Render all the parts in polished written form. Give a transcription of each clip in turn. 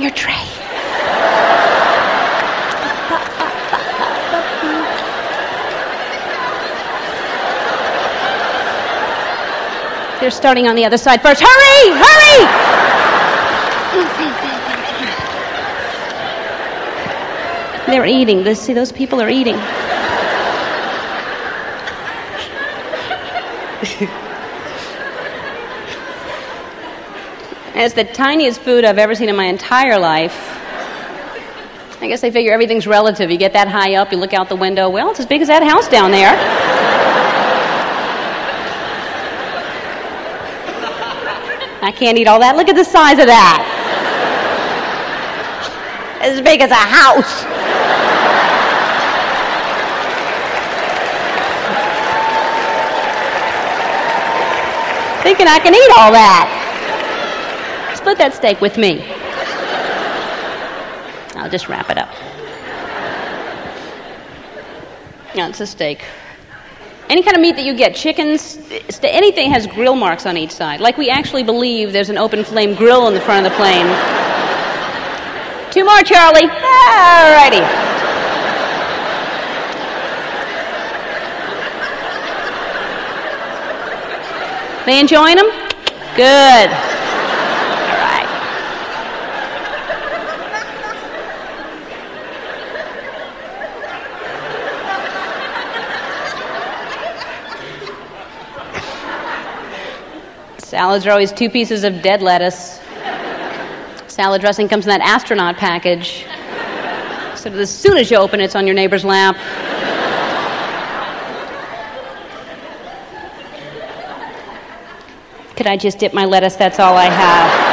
on your tray. They're starting on the other side first. Hurry! Hurry! They're eating. See, those people are eating. It's the tiniest food I've ever seen in my entire life. I guess they figure everything's relative. You get that high up, you look out the window. Well, it's as big as that house down there. I can't eat all that. Look at the size of that. As big as a house. Thinking I can eat all that. Split that steak with me. I'll just wrap it up. No, it's a steak. Any kind of meat that you get, chickens, anything has grill marks on each side. Like we actually believe there's an open flame grill in the front of the plane. 2 more, Charlie. All righty. They enjoying them? Good. All right. Salads are always 2 pieces of dead lettuce. Salad dressing comes in that astronaut package. So that as soon as you open it, it's on your neighbor's lap. Could I just dip my lettuce? That's all I have.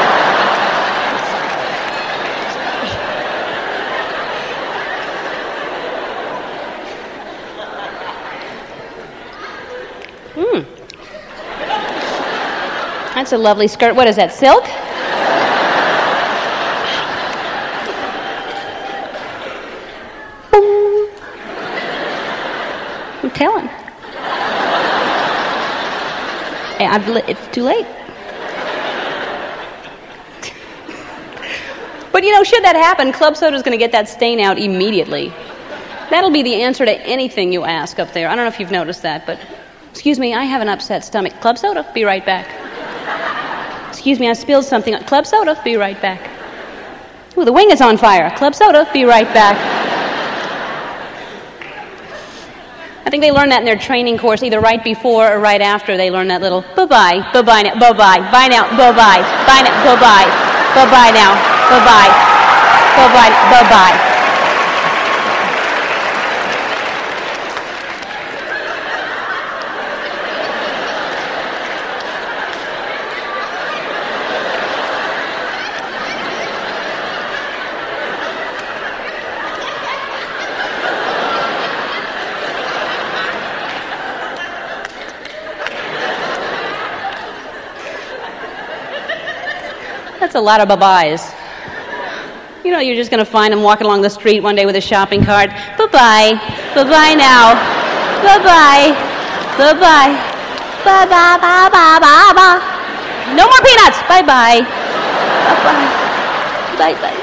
That's a lovely skirt. What is that, silk? I'm telling. Hey, it's too late. But should that happen, Club Soda's going to get that stain out immediately. That'll be the answer to anything you ask up there. I don't know if you've noticed that, but excuse me, I have an upset stomach. Club Soda, be right back. Excuse me, I spilled something. Club Soda, be right back. Ooh, the wing is on fire. Club Soda, be right back. I think they learn that in their training course, either right before or right after they learn that little bye-bye, bye-bye now, bye-bye, bye now, bye-bye, bye now, bye-bye, bye-bye now, bye-bye, bye-bye, bye-bye. That's a lot of bye-byes. You're just going to find them walking along the street one day with a shopping cart. Bye-bye. Bye-bye now. Bye-bye. Bye-bye. Bye-bye. Bye-bye. Bye-bye. No more peanuts. Bye-bye. Bye-bye. Bye-bye.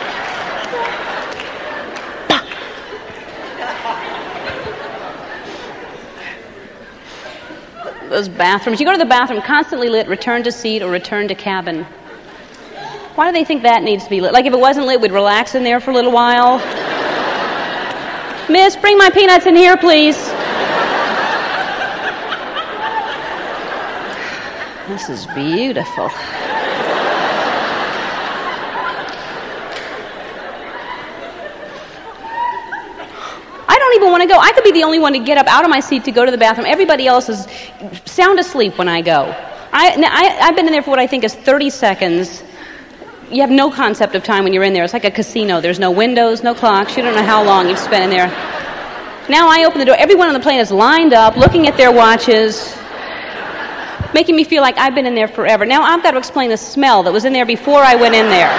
Those bathrooms. You go to the bathroom, constantly lit, return to seat or return to cabin. Why do they think that needs to be lit? Like if it wasn't lit, we'd relax in there for a little while. Miss, bring my peanuts in here, please. This is beautiful. I don't even want to go. I could be the only one to get up out of my seat to go to the bathroom. Everybody else is sound asleep when I go. I've been in there for what I think is 30 seconds. You have no concept of time when you're in there. It's like a casino. There's no windows, no clocks. You don't know how long you've spent in there. Now I open the door. Everyone on the plane is lined up, looking at their watches, making me feel like I've been in there forever. Now I've got to explain the smell that was in there before I went in there.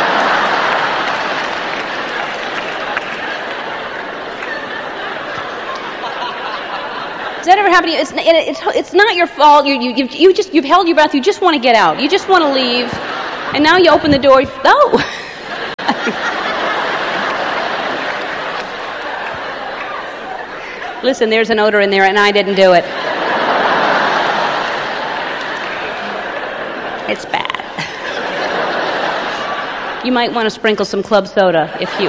Does that ever happen to you? It's not your fault. You've held your breath. You just want to get out. You just want to leave. And now you open the door. Oh. listen, there's an odor in there and I didn't do it. It's bad. You might want to sprinkle some club soda if you...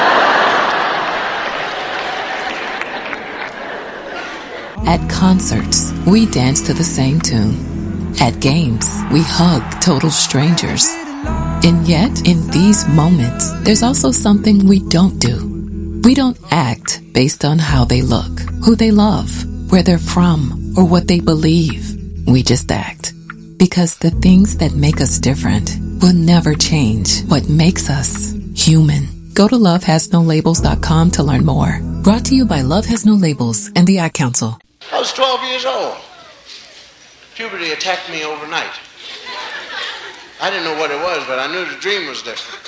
At concerts, we dance to the same tune. At games, we hug total strangers. And yet, in these moments, there's also something we don't do. We don't act based on how they look, who they love, where they're from, or what they believe. We just act. Because the things that make us different will never change what makes us human. Go to lovehasnolabels.com to learn more. Brought to you by Love Has No Labels and the Ad Council. I was 12 years old. Puberty attacked me overnight. I didn't know what it was, but I knew the dream was different.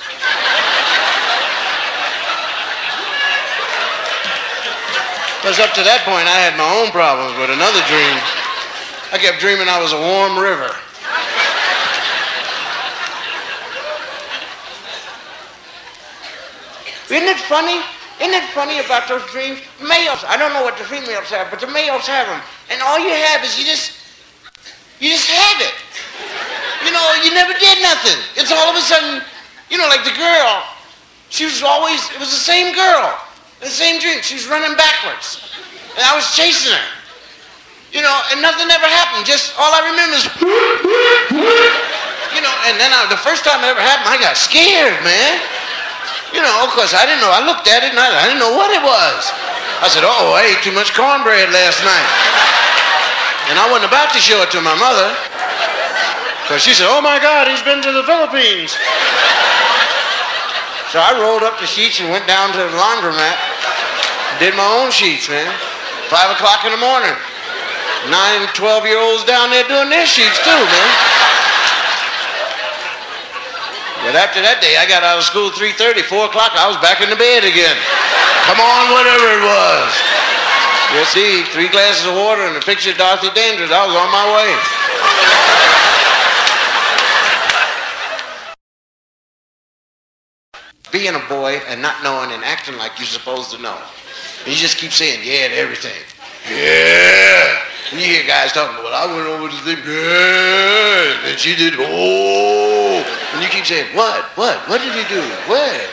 Because up to that point, I had my own problems with another dream. I kept dreaming I was a warm river. Isn't it funny? Isn't it funny about those dreams? Males, I don't know what the females have, but the males have them. And all you have is you just have it. You know, you never did nothing. It's all of a sudden, you know, like the girl, she was always, it was the same girl, the same dream. She was running backwards. And I was chasing her. You know, and nothing ever happened. Just all I remember is, you know, and then the first time it ever happened, I got scared, man. You know, because I didn't know. I looked at it and I didn't know what it was. I said, oh, I ate too much cornbread last night. And I wasn't about to show it to my mother. Because she said, oh my God, he's been to the Philippines. So I rolled up the sheets and went down to the laundromat. Did my own sheets, man. 5 o'clock in the morning. 9, 12-year-olds down there doing their sheets too, man. But after that day, I got out of school 3:30, 4 o'clock, I was back in the bed again. Come on, whatever it was. You see, 3 glasses of water and a picture of Dorothy Dandridge, I was on my way. Being a boy and not knowing and acting like you're supposed to know. And you just keep saying, yeah, to everything. Yeah. And you hear guys talking, well, I went over to the thing, yeah, and she did, oh. And you keep saying, what? What did he do? What?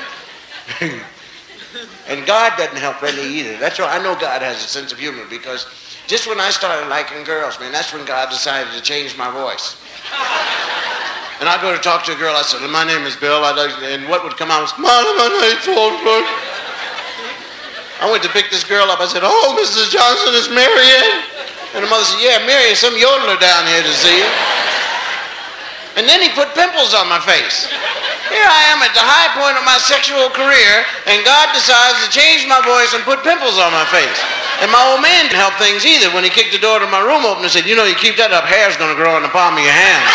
And God doesn't help any either. That's why I know God has a sense of humor, because just when I started liking girls, man, that's when God decided to change my voice. And I'd go to talk to a girl, I said, my name is Bill, and what would come out was, my name's Walter. I went to pick this girl up, I said, oh, Mrs. Johnson, is Marianne? And the mother said, yeah, Mary, some yodeler down here to see you. And then he put pimples on my face. Here I am at the high point of my sexual career, and God decides to change my voice and put pimples on my face. And my old man didn't help things either. When he kicked the door to my room open and said, you know, you keep that up, hair's going to grow in the palm of your hand.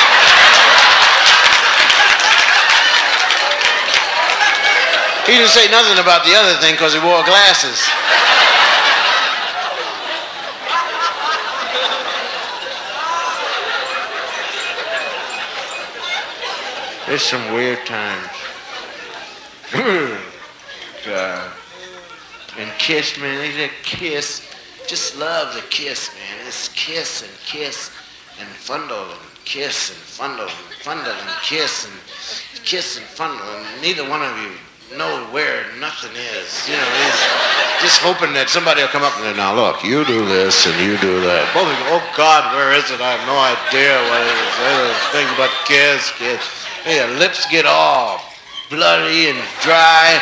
He didn't say nothing about the other thing because he wore glasses. There's some weird times. And kiss, man, they just kiss. Just love the kiss, man. It's kiss and fondle and kiss and fondle and kiss and fondle, and neither one of you know where nothing is. You know, it's just hoping that somebody will come up and say, now look, you do this and you do that. Both of you go, oh God, where is it? I have no idea what it is. There's thing but kiss. Hey, your lips get all bloody and dry.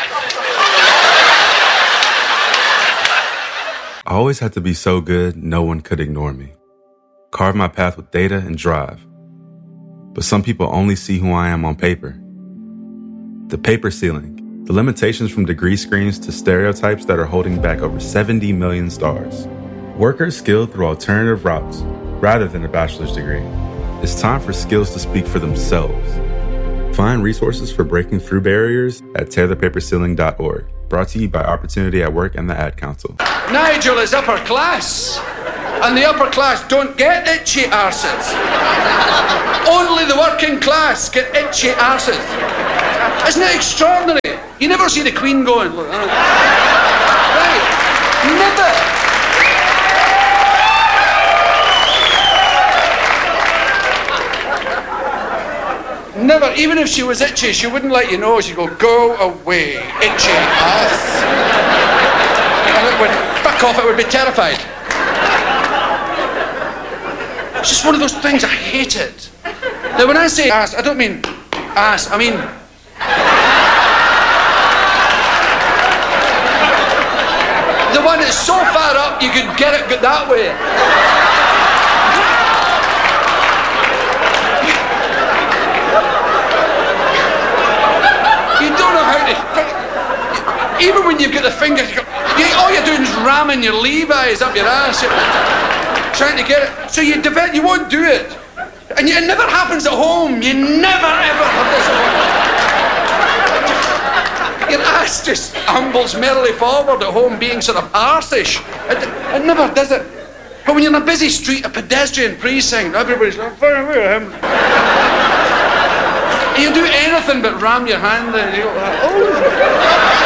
I always had to be so good, no one could ignore me. Carve my path with data and drive. But some people only see who I am on paper. The paper ceiling, the limitations from degree screens to stereotypes that are holding back over 70 million stars. Workers skilled through alternative routes, rather than a bachelor's degree. It's time for skills to speak for themselves. Find resources for breaking through barriers at tearthepaperceiling.org. Brought to you by Opportunity at Work and the Ad Council. Nigel is upper class, and the upper class don't get itchy arses. Only the working class get itchy arses. Isn't it extraordinary? You never see the Queen going, look, right? Never. never, even if she was itchy, she wouldn't let you know. She'd go away, itchy ass. And it would fuck off, it would be terrified. It's just one of those things, I hate it. Now when I say ass, I don't mean ass, I mean... the one that's so far up you could get it that way. You don't know how to... Even when you've got the fingers, all you're doing is ramming your Levi's up your ass. Trying to get it. So you won't do it. And it never happens at home. You never ever have this at home. Your ass just ambles merrily forward at home being sort of arse-ish. It never does it. But when you're in a busy street, a pedestrian precinct, everybody's like, him. You do anything but ram your hand and you go, oh.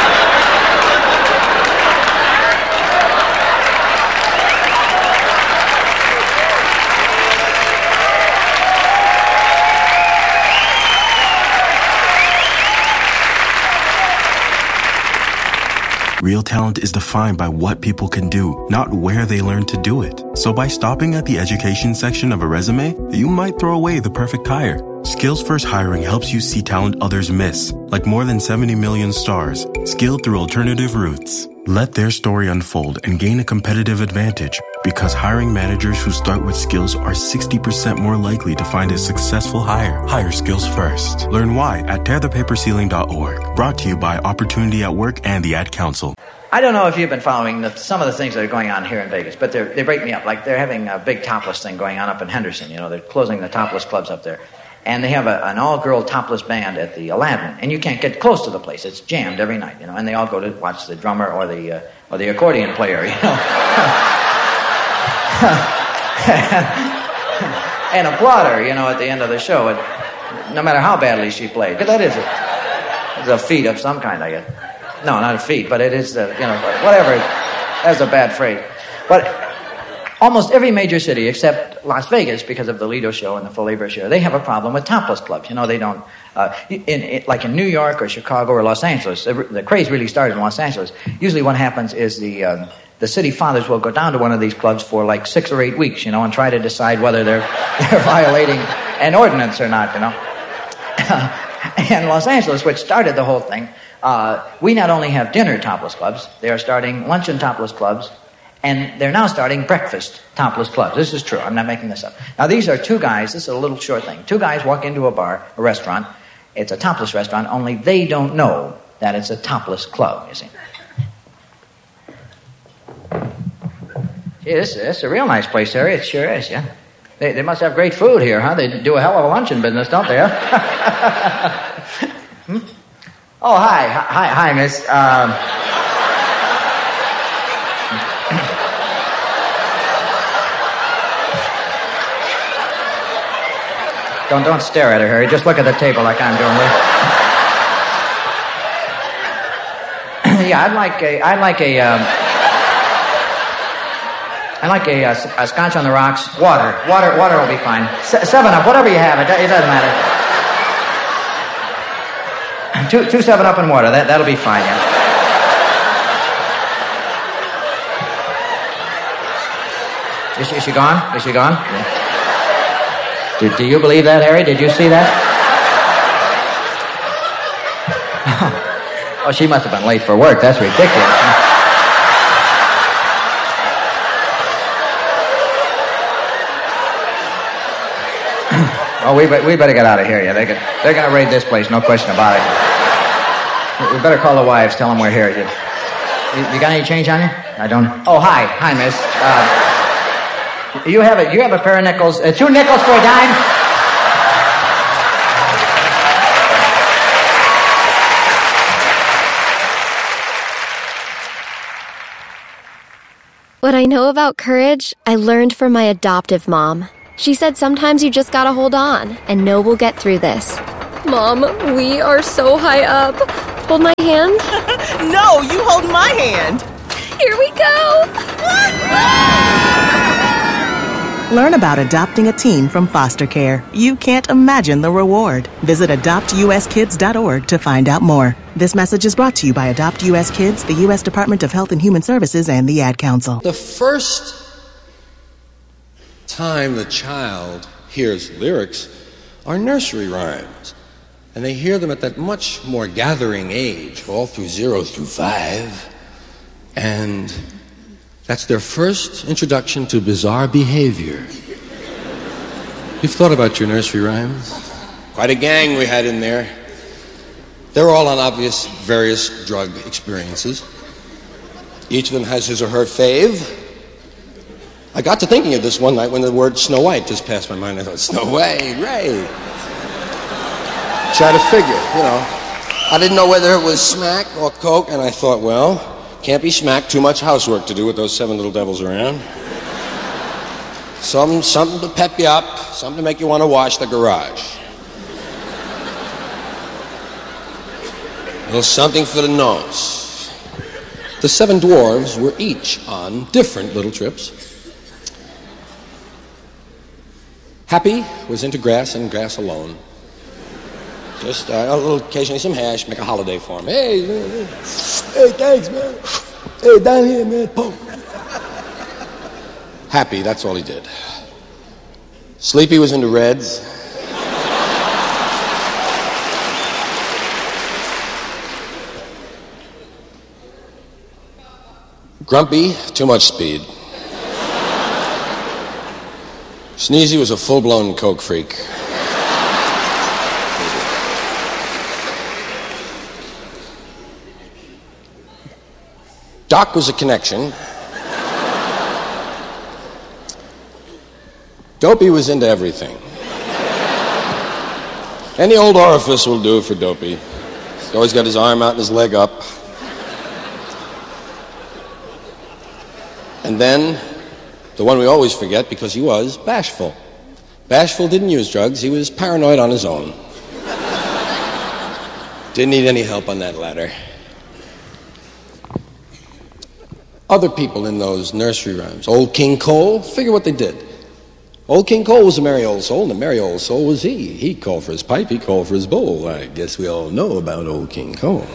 Real talent is defined by what people can do, not where they learn to do it. So by stopping at the education section of a resume, you might throw away the perfect hire. Skills First Hiring helps you see talent others miss, like more than 70 million stars, skilled through alternative routes. Let their story unfold and gain a competitive advantage, because hiring managers who start with skills are 60% more likely to find a successful hire. Hire skills first. Learn why at tearthepaperceiling.org. Brought to you by Opportunity at Work and the Ad Council. I don't know if you've been following some of the things that are going on here in Vegas, but they break me up. Like they're having a big topless thing going on up in Henderson. You know, they're closing the topless clubs up there. And they have an all-girl topless band at the Aladdin, and you can't get close to the place. It's jammed every night, you know. And they all go to watch the drummer or the accordion player, you know, and applaud her, you know, at the end of the show, no matter how badly she played. But that is a feat of some kind, I guess. No, not a feat, but it is, you know, whatever. That's a bad phrase, but. Almost every major city except Las Vegas, because of the Lido show and the Full Labor show, they have a problem with topless clubs. You know, they don't, like in New York or Chicago or Los Angeles, the craze really started in Los Angeles. Usually what happens is the city fathers will go down to one of these clubs for like 6 or 8 weeks, you know, and try to decide whether they're violating an ordinance or not, you know. And Los Angeles, which started the whole thing, we not only have dinner topless clubs, they are starting luncheon topless clubs, and they're now starting breakfast topless clubs. This is true. I'm not making this up. Now, these are two guys. This is a little short thing. Two guys walk into a bar, a restaurant. It's a topless restaurant, only they don't know that it's a topless club, you see. Gee, this is a real nice place, Harry. It sure is, yeah. They must have great food here, huh? They do a hell of a luncheon business, don't they, huh? Oh, hi, miss. Don't stare at her, Harry. Just look at the table like I'm doing. Yeah, I'd like a scotch on the rocks. Water will be fine. 7-Up, whatever you have, it doesn't matter. 2 7-Up and water. That'll be fine. Yeah. Is she gone? Is she gone? Yeah. Do you believe that, Harry? Did you see that? Oh, she must have been late for work. That's ridiculous. Oh, we better get out of here. Yeah, they're gonna raid this place, no question about it. We better call the wives, tell them we're here. You got any change on you? I don't. Oh, hi, miss. You have a pair of nickels, 2 nickels for a dime? What I know about courage, I learned from my adoptive mom. She said sometimes you just gotta hold on and know we'll get through this. Mom, we are so high up. Hold my hand. No, you hold my hand. Here we go. Learn about adopting a teen from foster care. You can't imagine the reward. Visit adoptuskids.org to find out more. This message is brought to you by Adopt U.S. Kids, the U.S. Department of Health and Human Services, and the Ad Council. The first time the child hears lyrics are nursery rhymes. And they hear them at that much more gathering age, all through 0 through 5. And that's their first introduction to bizarre behavior. You've thought about your nursery rhymes? Quite a gang we had in there. They were all on obvious various drug experiences. Each of them has his or her fave. I got to thinking of this one night when the word Snow White just passed my mind. I thought, Snow White, right. Try to figure, I didn't know whether it was smack or coke, and I thought, well, can't be smack, too much housework to do with those 7 little devils around. Something to pep you up, something to make you want to wash the garage. A little something for the nose. The 7 dwarves were each on different little trips. Happy was into grass and grass alone. Just a little, occasionally some hash, make a holiday for him. Hey, thanks, man. Hey, down here, man, poke. Happy, that's all he did. Sleepy was into reds. Grumpy, too much speed. Sneezy was a full-blown coke freak. Doc was a connection. Dopey was into everything. Any old orifice will do for Dopey. He's always got his arm out and his leg up. And then, the one we always forget because he was bashful. Bashful didn't use drugs, he was paranoid on his own. Didn't need any help on that ladder. Other people in those nursery rhymes. Old King Cole, figure what they did. Old King Cole was a merry old soul, and a merry old soul was he. He called for his pipe, he called for his bowl. I guess we all know about Old King Cole.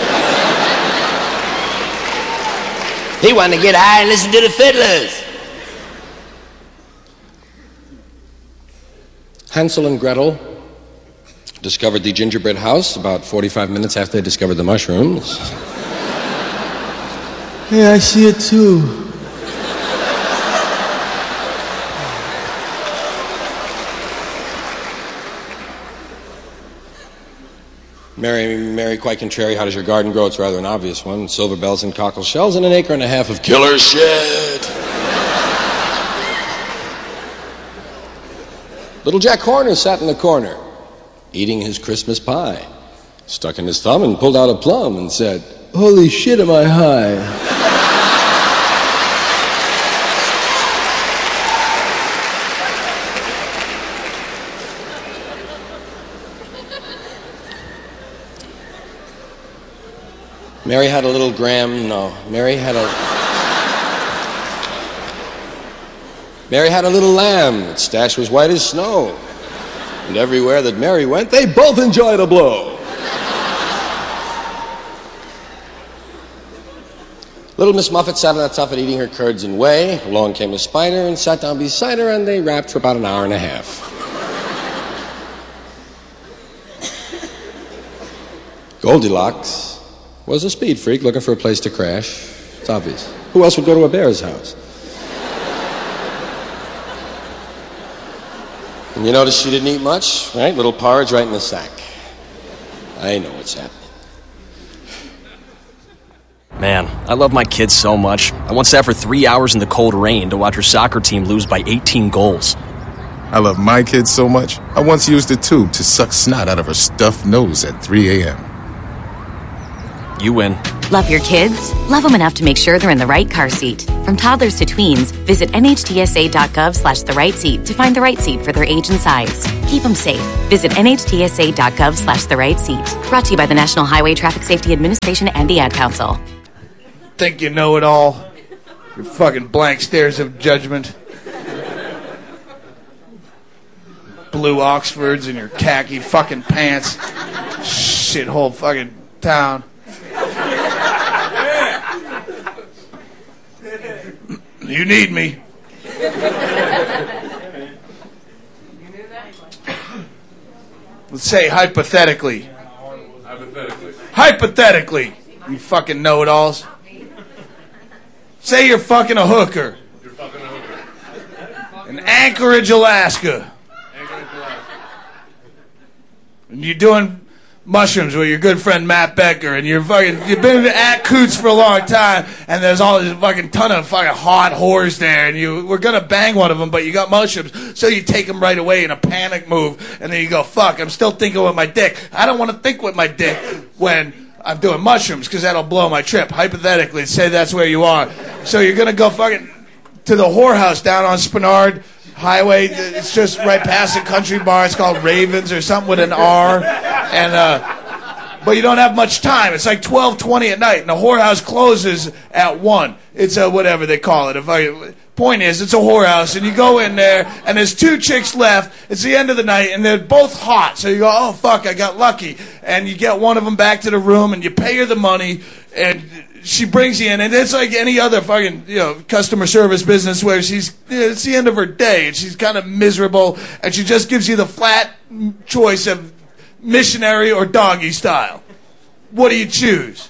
He wanted to get high and listen to the fiddlers. Hansel and Gretel discovered the gingerbread house about 45 minutes after they discovered the mushrooms. Yeah, I see it too. Mary, quite contrary, how does your garden grow? It's rather an obvious one. Silver bells and cockle shells and 1.5 acres of killer shit. Little Jack Horner sat in the corner, eating his Christmas pie, stuck in his thumb and pulled out a plum and said, "Holy shit, am I high?" Mary had a little lamb. Its stash was white as snow. And everywhere that Mary went, they both enjoyed a blow. Little Miss Muffet sat on that tuffet eating her curds and whey. Along came a spider and sat down beside her, and they rapped for about 1.5 hours. Goldilocks was a speed freak looking for a place to crash. It's obvious. Who else would go to a bear's house? And you notice she didn't eat much, right? Little porridge right in the sack. I know what's happening. Man, I love my kids so much. I once sat for 3 hours in the cold rain to watch her soccer team lose by 18 goals. I love my kids so much, I once used a tube to suck snot out of her stuffed nose at 3 a.m. You win. Love your kids? Love them enough to make sure they're in the right car seat. From toddlers to tweens, visit nhtsa.gov/the-right-seat to find the right seat for their age and size. Keep them safe. Visit nhtsa.gov/the-right-seat. Brought to you by the National Highway Traffic Safety Administration and the Ad Council. Think you know it all? Your fucking blank stares of judgment. blue Oxfords and your khaki fucking pants. Shithole fucking town. You need me. Let's say hypothetically. Hypothetically. You fucking know-it-alls. Say you're fucking a hooker. In Anchorage, Alaska. And you're doing mushrooms with your good friend Matt Becker, and you've been at Coots for a long time, and there's all this fucking ton of fucking hot whores there, and you were gonna bang one of them, but you got mushrooms, so you take them right away in a panic move, and then you go, fuck, I'm still thinking with my dick. I don't want to think with my dick when I'm doing mushrooms, because that'll blow my trip. Hypothetically, say that's where you are. So you're gonna go fucking to the whorehouse down on Spenard Highway. It's just right past the country bar. It's called Ravens or something with an R. And but you don't have much time. It's like 12:20 at night, and the whorehouse closes at 1. It's a whatever they call it. Point is, it's a whorehouse, and you go in there, and there's 2 chicks left. It's the end of the night, and they're both hot. So you go, oh, fuck, I got lucky. And you get one of them back to the room, and you pay her the money, and she brings you in, and it's like any other fucking, customer service business where it's the end of her day, and she's kind of miserable, and she just gives you the flat choice of missionary or doggy style. What do you choose?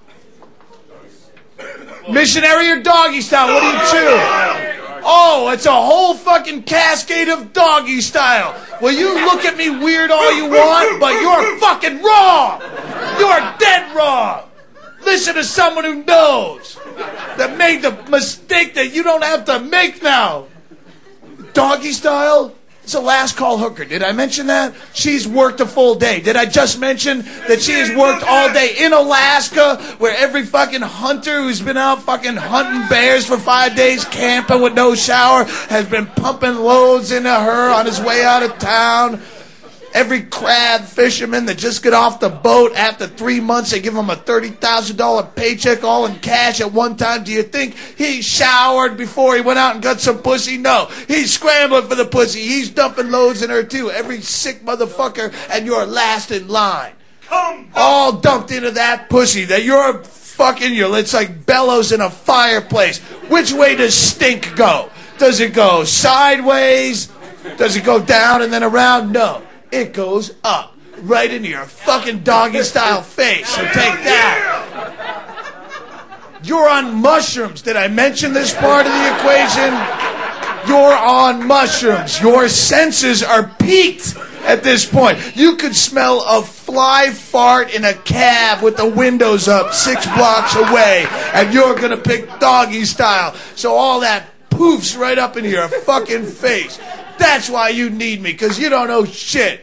Missionary or doggy style? What do you choose? Oh, it's a whole fucking cascade of doggy style. Well, you look at me weird all you want, but you're fucking wrong. You're dead wrong. Listen to someone who knows, that made the mistake that you don't have to make now. Doggy style? It's a last call hooker. Did I mention that? She's worked a full day. Did I just mention that she has worked all day in Alaska, where every fucking hunter who's been out fucking hunting bears for 5 days, camping with no shower, has been pumping loads into her on his way out of town? Every crab fisherman that just got off the boat after 3 months, they give him a $30,000 paycheck all in cash at one time. Do you think he showered before he went out and got some pussy? No. He's scrambling for the pussy. He's dumping loads in her too. Every sick motherfucker, and you're last in line. All dumped into that pussy that you're fucking, it's like bellows in a fireplace. Which way does stink go? Does it go sideways? Does it go down and then around? No. It goes up, right into your fucking doggy-style face. So take that. You're on mushrooms. Did I mention this part of the equation? You're on mushrooms. Your senses are peaked at this point. You could smell a fly fart in a cab with the windows up 6 blocks away, and you're going to pick doggy style. So all that poofs right up into your fucking face. That's why you need me, because you don't know shit.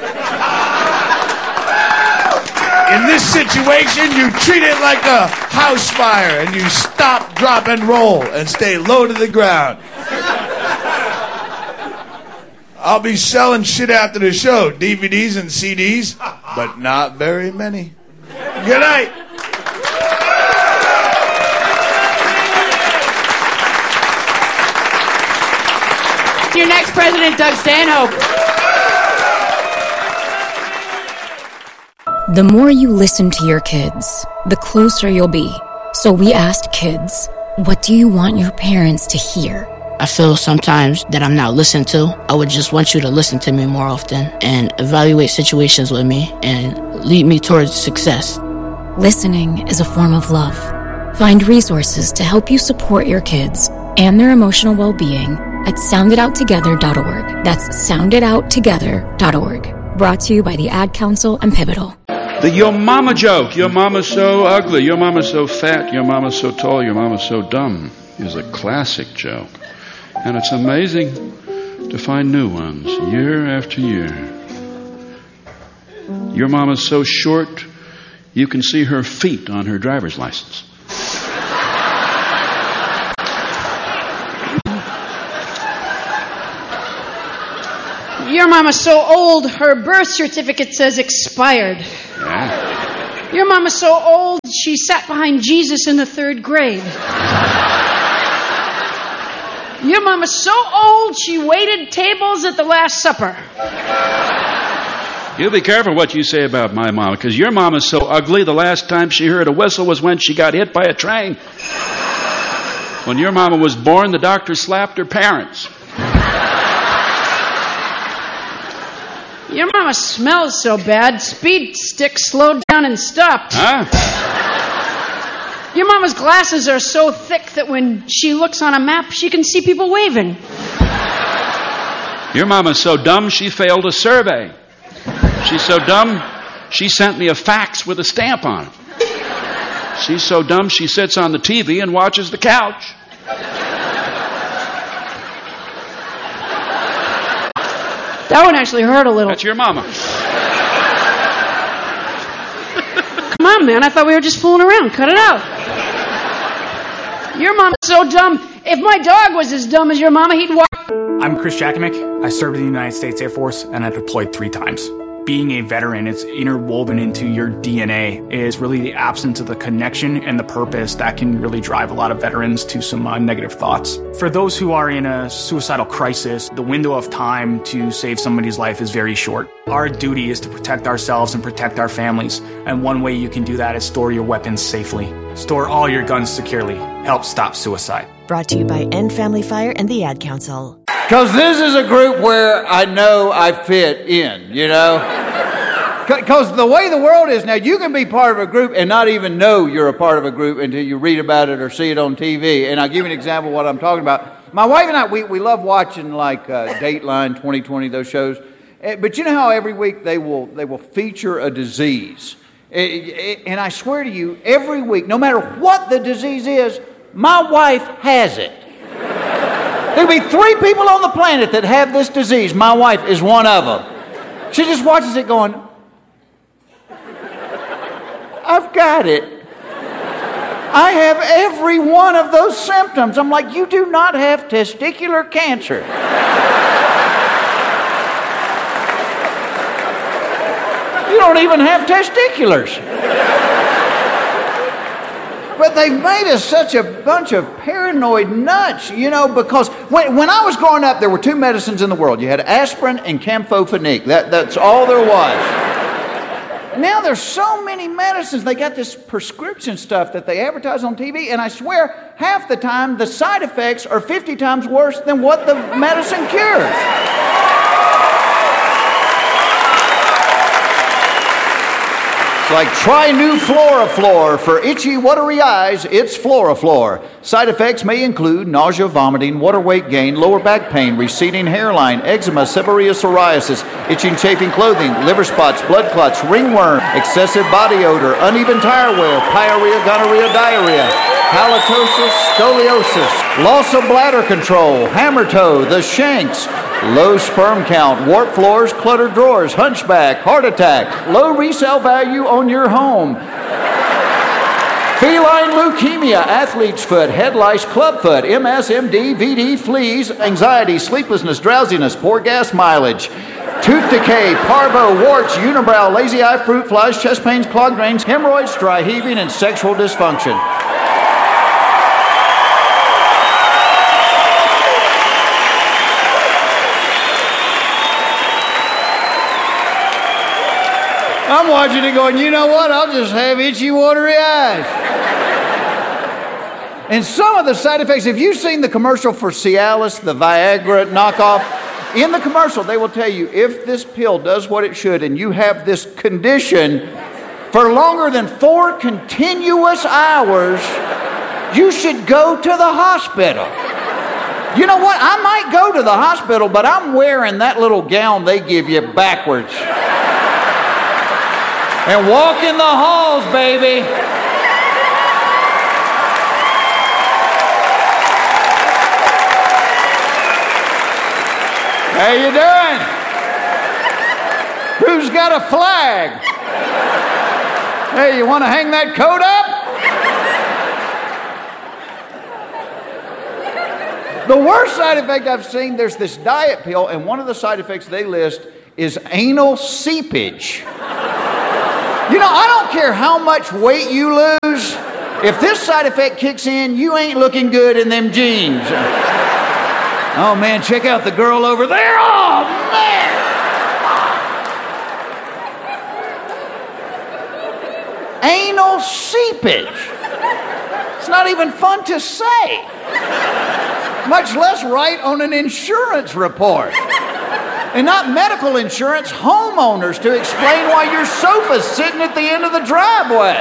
In this situation, you treat it like a house fire, and you stop, drop, and roll, and stay low to the ground. I'll be selling shit after the show, DVDs and CDs, but not very many. Good night. Your next president, Doug Stanhope. The more you listen to your kids, the closer you'll be. So we asked kids, what do you want your parents to hear? I feel sometimes that I'm not listened to. I would just want you to listen to me more often and evaluate situations with me and lead me towards success. Listening is a form of love. Find resources to help you support your kids and their emotional well-being at sounditouttogether.org. That's sounditouttogether.org. Brought to you by the Ad Council and Pivotal. The your mama joke, your mama's so ugly, your mama's so fat, your mama's so tall, your mama's so dumb, is a classic joke. And it's amazing to find new ones year after year. Your mama's so short, you can see her feet on her driver's license. Your mama's so old, her birth certificate says expired. Yeah. Your mama's so old, she sat behind Jesus in the 3rd grade. Your mama's so old she waited tables at the Last Supper. You be careful what you say about my mama, because your mama's so ugly, the last time she heard a whistle was when she got hit by a train. When your mama was born, the doctor slapped her parents. Your mama smells so bad, Speed Stick slowed down and stopped. Huh? Your mama's glasses are so thick that when she looks on a map, she can see people waving. Your mama's so dumb, she failed a survey. She's so dumb, she sent me a fax with a stamp on it. She's so dumb, she sits on the TV and watches the couch. That one actually hurt a little. That's your mama. Come on, man. I thought we were just fooling around. Cut it out. Your mama's so dumb. If my dog was as dumb as your mama, he'd walk. I'm Chris Jakimick. I served in the United States Air Force, and I deployed 3 times. Being a veteran, it's interwoven into your DNA. It is really the absence of the connection and the purpose that can really drive a lot of veterans to some negative thoughts. For those who are in a suicidal crisis, the window of time to save somebody's life is very short. Our duty is to protect ourselves and protect our families, and one way you can do that is store your weapons safely. Store all your guns securely. Help stop suicide. Brought to you by End Family Fire and the Ad Council. Because this is a group where I know I fit in, you know? Because the way the world is now, you can be part of a group and not even know you're a part of a group until you read about it or see it on TV. And I'll give you an example of what I'm talking about. My wife and I, we love watching like Dateline, 2020, those shows. But you know how every week they will feature a disease. And I swear to you, every week, no matter what the disease is, my wife has it. There'll be 3 people on the planet that have this disease. My wife is one of them. She just watches it going, I've got it. I have every one of those symptoms. I'm like, you do not have testicular cancer. You don't even have testiculars. But they've made us such a bunch of paranoid nuts, you know, because when I was growing up, there were 2 medicines in the world. You had aspirin and Campho-Phenique. That's all there was. Now there's so many medicines. They got this prescription stuff that they advertise on TV, and I swear, half the time, the side effects are 50 times worse than what the medicine cures. Like, try new Floraflor for itchy, watery eyes. It's Floraflor. Side effects may include nausea, vomiting, water weight gain, lower back pain, receding hairline, eczema, seborrheic psoriasis, itching, chafing clothing, liver spots, blood clots, ringworm, excessive body odor, uneven tire wear, pyorrhea, gonorrhea, diarrhea, halitosis, scoliosis, loss of bladder control, hammer toe, the shanks, low sperm count, warped floors, cluttered drawers, hunchback, heart attack, low resale value on your home, feline leukemia, athlete's foot, head lice, clubfoot, MS, MD, VD, fleas, anxiety, sleeplessness, drowsiness, poor gas mileage, tooth decay, parvo, warts, unibrow, lazy eye, fruit flies, chest pains, clogged drains, hemorrhoids, dry heaving, and sexual dysfunction. I'm watching it going, you know what? I'll just have itchy, watery eyes. And some of the side effects, if you've seen the commercial for Cialis, the Viagra knockoff, in the commercial they will tell you if this pill does what it should and you have this condition for longer than 4 continuous hours, you should go to the hospital. You know what? I might go to the hospital, but I'm wearing that little gown they give you backwards. And walk in the halls, baby. How you doing? Who's got a flag? Hey, you want to hang that coat up? The worst side effect I've seen, there's this diet pill, and one of the side effects they list is anal seepage. You know, I don't care how much weight you lose. If this side effect kicks in, you ain't looking good in them jeans. Oh, man, check out the girl over there. Oh, man. Anal seepage. It's not even fun to say. Much less write on an insurance report. And not medical insurance, homeowners to explain why your sofa's sitting at the end of the driveway.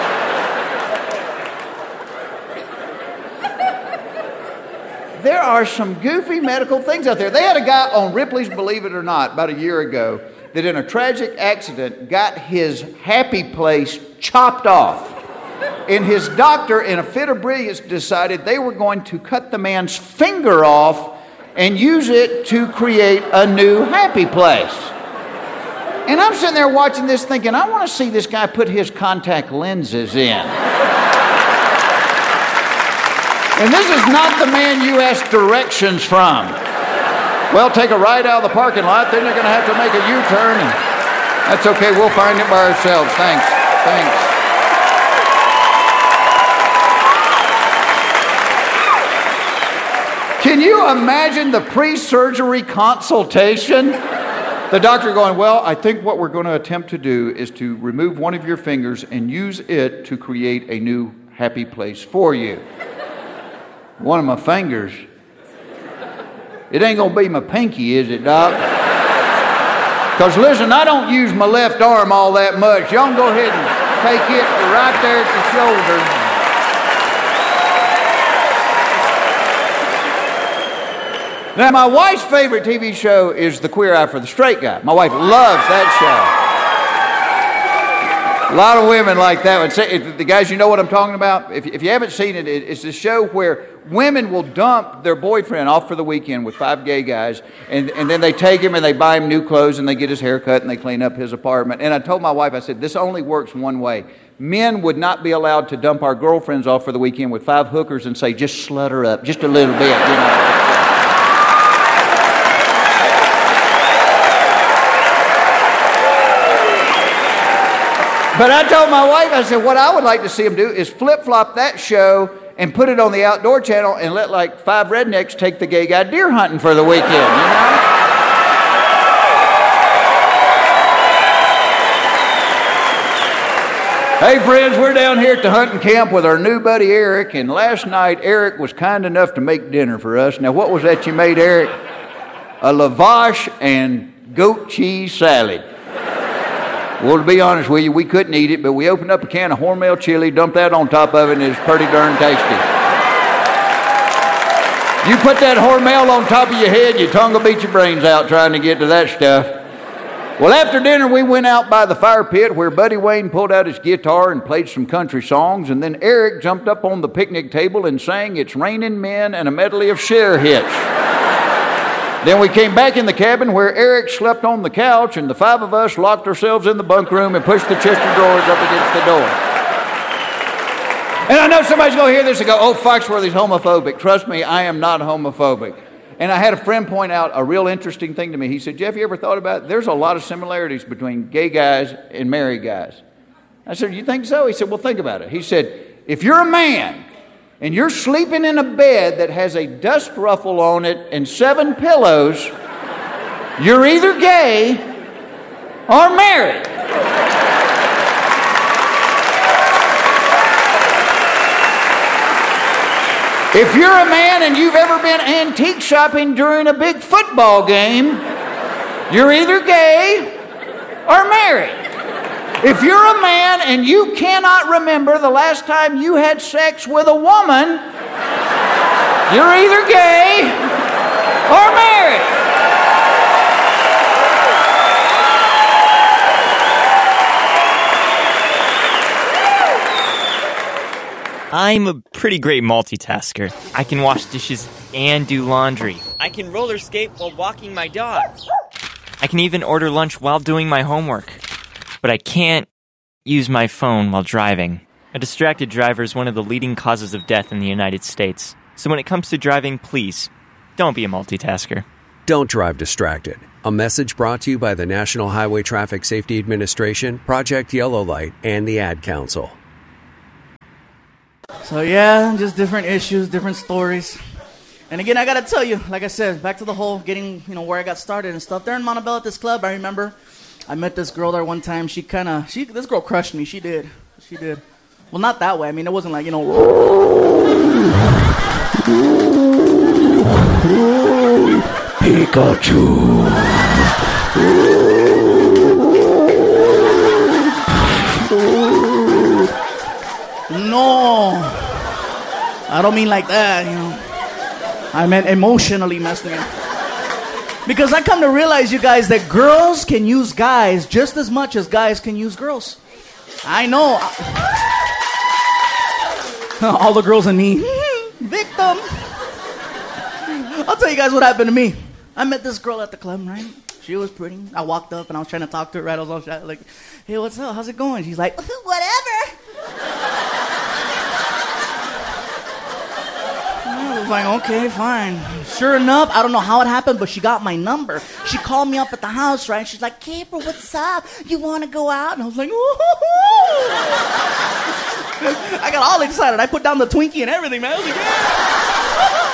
There are some goofy medical things out there. They had a guy on Ripley's Believe It or Not about a year ago that in a tragic accident got his happy place chopped off. And his doctor, in a fit of brilliance, decided they were going to cut the man's finger off and use it to create a new happy place. And I'm sitting there watching this thinking, I want to see this guy put his contact lenses in. And this is not the man you ask directions from. Well, take a right out of the parking lot, then you're going to have to make a U-turn. And that's okay, we'll find it by ourselves. Thanks. Can you imagine the pre-surgery consultation? The doctor going, well, I think what we're going to attempt to do is to remove one of your fingers and use it to create a new happy place for you. One of my fingers? It ain't going to be my pinky, is it, Doc? Because, listen, I don't use my left arm all that much. Y'all can go ahead and take it right there at the shoulder. Now, my wife's favorite TV show is The Queer Eye for the Straight Guy. My wife loves that show. A lot of women like that one. The guys, you know what I'm talking about? If you haven't seen it, it's a show where women will dump their boyfriend off for the weekend with 5 gay guys, and then they take him and they buy him new clothes and they get his hair cut and they clean up his apartment. And I told my wife, I said, this only works one way. Men would not be allowed to dump our girlfriends off for the weekend with 5 hookers and say, just slut her up just a little bit, you know. But I told my wife, I said, what I would like to see them do is flip-flop that show and put it on the Outdoor Channel and let like 5 rednecks take the gay guy deer hunting for the weekend, you know? Hey friends, we're down here at the hunting camp with our new buddy Eric, and last night Eric was kind enough to make dinner for us. Now what was that you made, Eric? A lavash and goat cheese salad. Well, to be honest with you, we couldn't eat it, but we opened up a can of Hormel chili, dumped that on top of it, and it's pretty darn tasty. You put that Hormel on top of your head, your tongue will beat your brains out trying to get to that stuff. Well, after dinner, we went out by the fire pit where Buddy Wayne pulled out his guitar and played some country songs, and then Eric jumped up on the picnic table and sang It's Raining Men and a medley of Cher hits. Then we came back in the cabin where Eric slept on the couch, and the 5 of us locked ourselves in the bunk room and pushed the chest of drawers up against the door. And I know somebody's going to hear this and go, oh, Foxworthy's homophobic. Trust me, I am not homophobic. And I had a friend point out a real interesting thing to me. He said, Jeff, you ever thought about it? There's a lot of similarities between gay guys and married guys. I said, you think so? He said, well, think about it. He said, if you're a man and you're sleeping in a bed that has a dust ruffle on it and 7 pillows, you're either gay or married. If you're a man and you've ever been antique shopping during a big football game, you're either gay or married. If you're a man and you cannot remember the last time you had sex with a woman, you're either gay or married. I'm a pretty great multitasker. I can wash dishes and do laundry. I can roller skate while walking my dog. I can even order lunch while doing my homework. But I can't use my phone while driving. A distracted driver is one of the leading causes of death in the United States. So when it comes to driving, please, don't be a multitasker. Don't drive distracted. A message brought to you by the National Highway Traffic Safety Administration, Project Yellow Light, and the Ad Council. So yeah, just different issues, different stories. And again, I gotta tell you, like I said, back to the whole getting, where I got started and stuff. There in Montebello at this club, I remember I met this girl there one time. This girl crushed me. She did. Well, not that way. I mean, it wasn't like, Pikachu. No. I don't mean like that, I meant emotionally messed me up. Because I come to realize, you guys, that girls can use guys just as much as guys can use girls. I know. All the girls in me. Victim. I'll tell you guys what happened to me. I met this girl at the club, right? She was pretty. I walked up and I was trying to talk to her, right? I was all shy, like, hey, what's up? How's it going? She's like, whatever. I was like, okay, fine. Sure enough, I don't know how it happened, but she got my number. She called me up at the house, right? She's like, Gabriel, what's up? You want to go out? And I was like, woo-hoo-hoo. I got all excited. I put down the Twinkie and everything, man. I was like, yeah.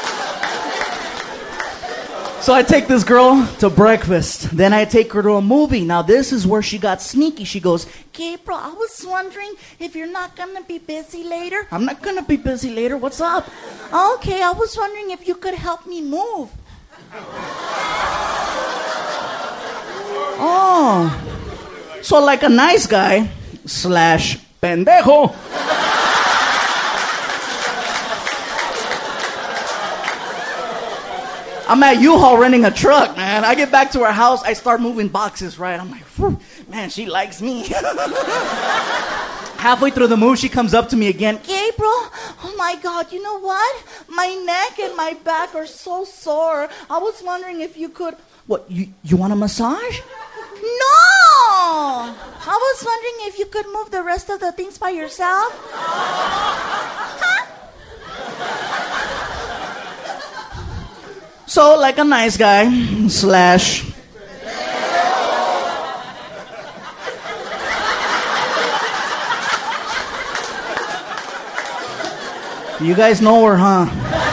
So I take this girl to breakfast. Then I take her to a movie. Now this is where she got sneaky. She goes, Gabriel, I was wondering if you're not going to be busy later. I'm not going to be busy later. What's up? Okay, I was wondering if you could help me move. Oh. So like a nice guy / pendejo. I'm at U-Haul renting a truck, man. I get back to her house. I start moving boxes, right? I'm like, man, she likes me. Halfway through the move, she comes up to me again. Gabriel, oh my God, you know what? My neck and my back are so sore. I was wondering if you could... What, you want a massage? No! I was wondering if you could move the rest of the things by yourself. Huh? So, like a nice guy / you guys know her, huh?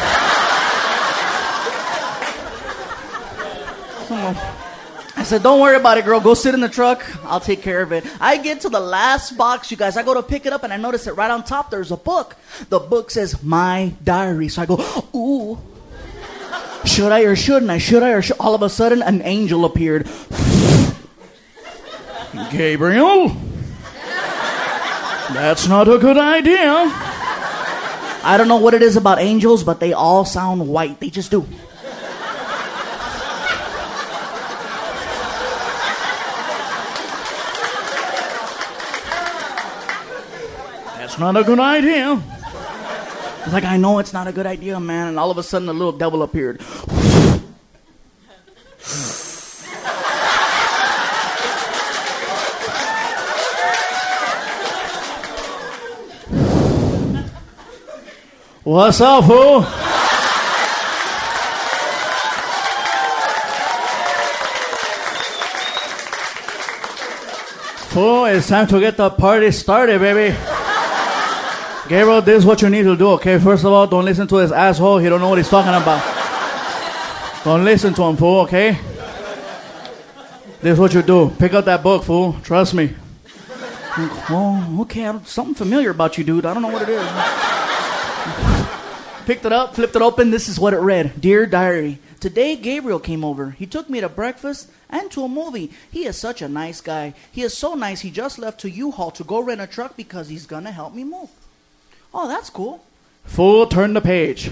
I said, don't worry about it, girl. Go sit in the truck. I'll take care of it. I get to the last box, you guys. I go to pick it up, and I notice that right on top there's a book. The book says, My Diary. So I go, ooh. Should I or shouldn't I? Should I or should... All of a sudden, an angel appeared. Gabriel? That's not a good idea. I don't know what it is about angels, but they all sound white. They just do. That's not a good idea. Like, I know it's not a good idea, man. And all of a sudden, the little devil appeared. What's up, fool? Fool, it's time to get the party started, baby. Gabriel, this is what you need to do, okay? First of all, don't listen to this asshole. He don't know what he's talking about. Don't listen to him, fool, okay? This is what you do. Pick up that book, fool. Trust me. Oh, okay. Something familiar about you, dude. I don't know what it is. Picked it up, flipped it open. This is what it read. Dear Diary, today Gabriel came over. He took me to breakfast and to a movie. He is such a nice guy. He is so nice, he just left to U-Haul to go rent a truck because he's going to help me move. Oh, that's cool. Fool, turn the page.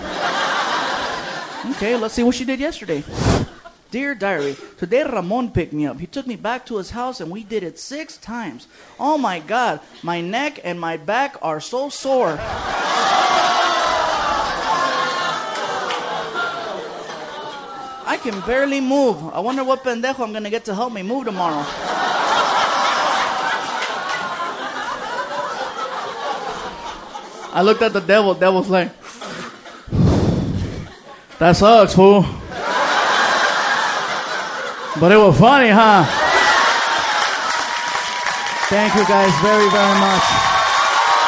Okay, let's see what she did yesterday. Dear Diary, today Ramon picked me up. He took me back to his house and we did it 6 times. Oh my God, my neck and my back are so sore. I can barely move. I wonder what pendejo I'm going to get to help me move tomorrow. I looked at the devil. Devil's like, that sucks, fool. But it was funny, huh? Thank you guys very, very much.